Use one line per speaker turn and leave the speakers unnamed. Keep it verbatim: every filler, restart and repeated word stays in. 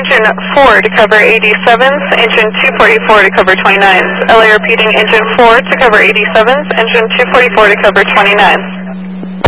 engine four to cover eighty-sevens, engine two forty-four to cover twenty-nines. L A repeating engine four to cover eighty-sevens, engine two forty-four to cover twenty-nines.